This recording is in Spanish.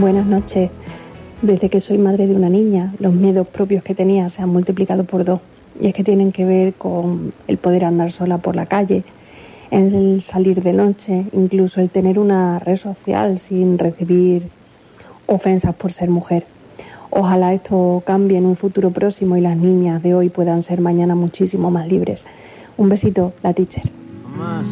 Buenas noches. Desde que soy madre de una niña, los miedos propios que tenía se han multiplicado por 2. Y es que tienen que ver con el poder andar sola por la calle, el salir de noche, incluso el tener una red social sin recibir ofensas por ser mujer. Ojalá esto cambie en un futuro próximo y las niñas de hoy puedan ser mañana muchísimo más libres. Un besito, la teacher. Más